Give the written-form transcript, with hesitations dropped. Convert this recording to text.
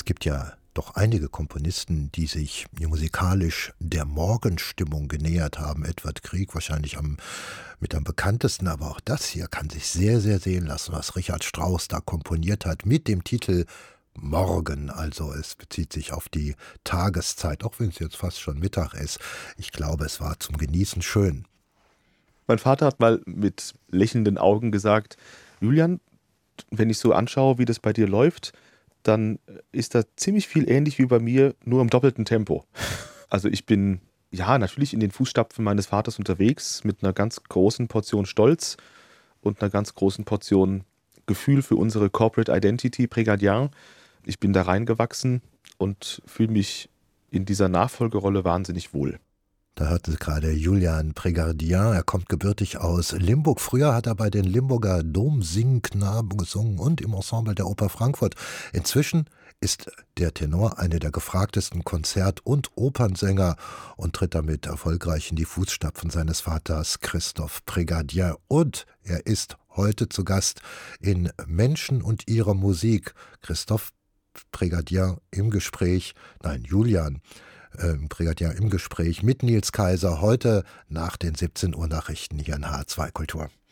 gibt ja doch einige Komponisten, die sich musikalisch der Morgenstimmung genähert haben. Edward Grieg wahrscheinlich mit am bekanntesten, aber auch das hier kann sich sehr, sehr sehen lassen, was Richard Strauss da komponiert hat mit dem Titel Morgen. Also es bezieht sich auf die Tageszeit, auch wenn es jetzt fast schon Mittag ist. Ich glaube, es war zum Genießen schön. Mein Vater hat mal mit lächelnden Augen gesagt, Julian, wenn ich so anschaue, wie das bei dir läuft, dann ist da ziemlich viel ähnlich wie bei mir, nur im doppelten Tempo. Also ich bin ja natürlich in den Fußstapfen meines Vaters unterwegs mit einer ganz großen Portion Stolz und einer ganz großen Portion Gefühl für unsere Corporate Identity Prégardien. Ich bin da reingewachsen und fühle mich in dieser Nachfolgerolle wahnsinnig wohl. Da hörte gerade Julian Prégardien, er kommt gebürtig aus Limburg. Früher hat er bei den Limburger Domsingknaben gesungen und im Ensemble der Oper Frankfurt. Inzwischen ist der Tenor einer der gefragtesten Konzert- und Opernsänger und tritt damit erfolgreich in die Fußstapfen seines Vaters Christophe Prégardien. Und er ist heute zu Gast in Menschen und ihre Musik. Christophe Prégardien im Gespräch, Julian Prégardien im Gespräch mit Nils Kaiser heute nach den 17 Uhr Nachrichten hier in H2 Kultur.